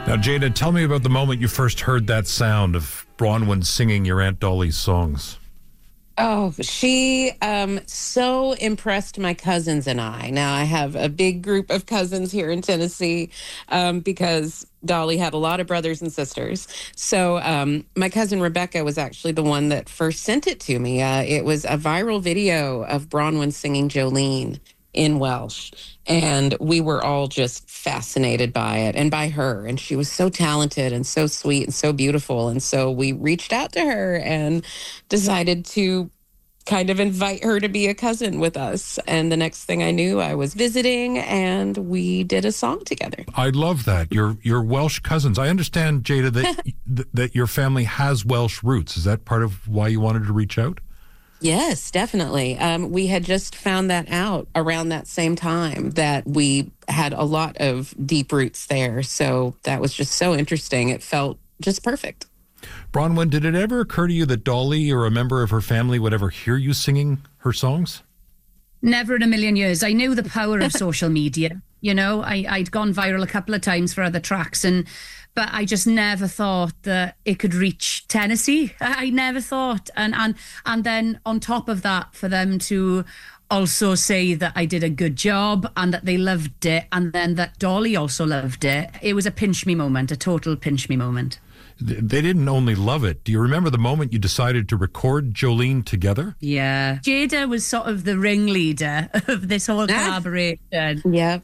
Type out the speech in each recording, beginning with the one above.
Now, Jada, tell me about the moment you first heard that sound of Bronwyn singing your Aunt Dolly's songs. Oh, she so impressed my cousins and I. Now, I have a big group of cousins here in Tennessee because Dolly had a lot of brothers and sisters. So my cousin Rebecca was actually the one that first sent it to me. It was a viral video of Bronwyn singing Jolene in Welsh. And we were all just fascinated by it and by her. And she was so talented and so sweet and so beautiful. And so we reached out to her and decided to kind of invite her to be a cousin with us. And the next thing I knew, I was visiting and we did a song together. I love that. Your Welsh cousins. I understand, Jada, that that your family has Welsh roots. Is that part of why you wanted to reach out? Yes, definitely. We had just found that out around that same time that we had a lot of deep roots there. So that was just so interesting. It felt just perfect. Bronwyn, did it ever occur to you that Dolly or a member of her family would ever hear you singing her songs? Never in a million years. I knew the power of social media. You know, I'd gone viral a couple of times for other tracks, but I just never thought that it could reach Tennessee. I never thought. And then on top of that, for them to also say that I did a good job and that they loved it, and then that Dolly also loved it. It was a pinch me moment, a total pinch me moment. They didn't only love it. Do you remember the moment you decided to record Jolene together? Yeah. Jada was sort of the ringleader of this whole collaboration. Yep.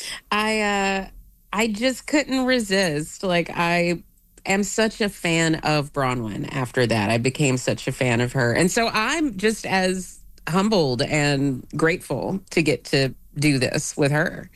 I just couldn't resist. Like, I am such a fan of Bronwyn after that. I became such a fan of her. And so I'm just as humbled and grateful to get to do this with her.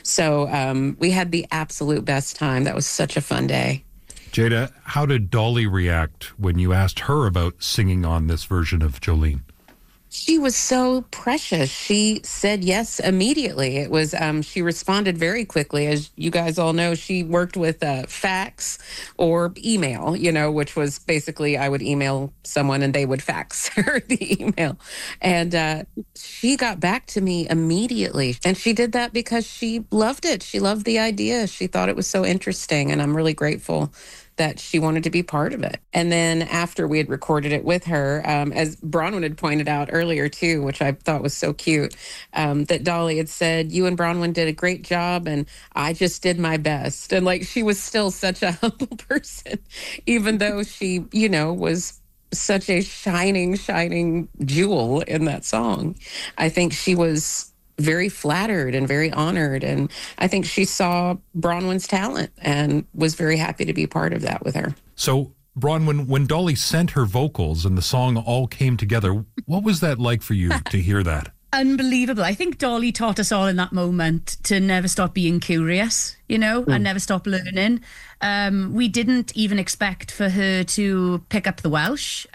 So we had the absolute best time. That was such a fun day. Jada, how did Dolly react when you asked her about singing on this version of Jolene? She was so precious. She said yes immediately. It was, she responded very quickly. As you guys all know, she worked with fax or email, which was basically I would email someone and they would fax her the email. And she got back to me immediately. And she did that because she loved it. She loved the idea. She thought it was so interesting. And I'm really grateful that she wanted to be part of it. And then after we had recorded it with her, as Bronwyn had pointed out earlier too, which I thought was so cute, that Dolly had said, you and Bronwyn did a great job and I just did my best. And like, she was still such a humble person, even though she, was such a shining jewel in that song. I think she was very flattered and very honored. And I think she saw Bronwyn's talent and was very happy to be part of that with her. So, Bronwyn, when Dolly sent her vocals and the song all came together, what was that like for you to hear that? Unbelievable. I think Dolly taught us all in that moment to never stop being curious, and never stop learning. We didn't even expect for her to pick up the Welsh.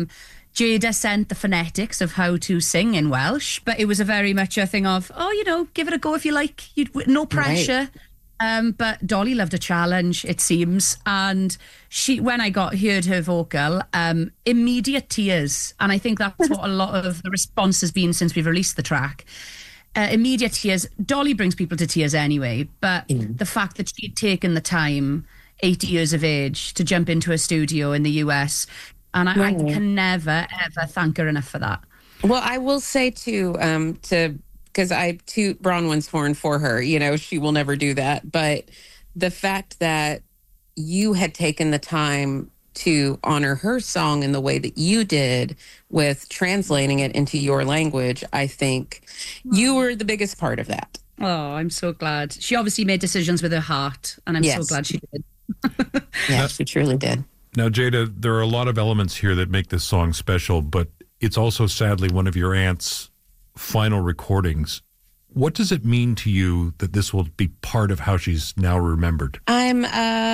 Jada sent the phonetics of how to sing in Welsh, but it was a very much a thing of, give it a go if you like. No pressure. Right. But Dolly loved a challenge, it seems. And when I heard her vocal, immediate tears. And I think that's what a lot of the response has been since we've released the track. Immediate tears. Dolly brings people to tears anyway, but the fact that she'd taken the time, 80 years of age, to jump into a studio in the US, and I can never, ever thank her enough for that. Well, I will say, too, because I toot Bronwyn's horn for her. She will never do that. But the fact that you had taken the time to honor her song in the way that you did with translating it into your language, I think you were the biggest part of that. Oh, I'm so glad. She obviously made decisions with her heart, and I'm so glad she did. Yeah, she truly did. Now, Jada, there are a lot of elements here that make this song special, but it's also sadly one of your aunt's final recordings. What does it mean to you that this will be part of how she's now remembered? I'm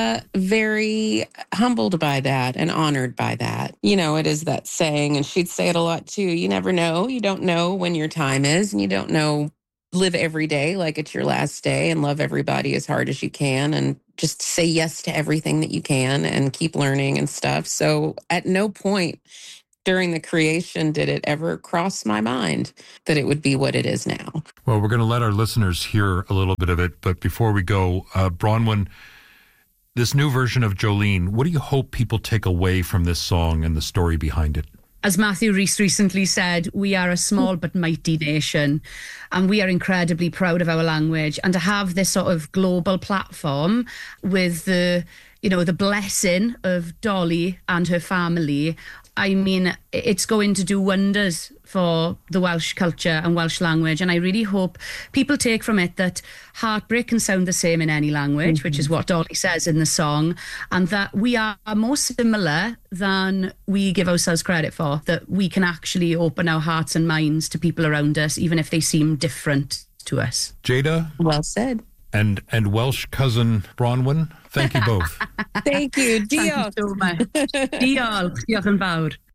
very humbled by that and honored by that. It is that saying, and she'd say it a lot too, you never know. You don't know when your time is, and you don't know. Live every day like it's your last day and love everybody as hard as you can and just say yes to everything that you can and keep learning and stuff. So at no point during the creation did it ever cross my mind that it would be what it is now. Well, we're going to let our listeners hear a little bit of it. But before we go, Bronwyn, This new version of Jolene, what do you hope people take away from this song and the story behind it? As Matthew Rees recently said, we are a small but mighty nation, and we are incredibly proud of our language. And to have this sort of global platform with the blessing of Dolly and her family, I mean, it's going to do wonders for the Welsh culture and Welsh language. And I really hope people take from it that heartbreak can sound the same in any language, which is what Dolly says in the song, and that we are more similar than we give ourselves credit for, that we can actually open our hearts and minds to people around us, even if they seem different to us. Jada? Well said. And Welsh cousin Bronwyn, thank you both. Thank you. Diolch. Thank you so much. Diolch. Diolch yn fawr.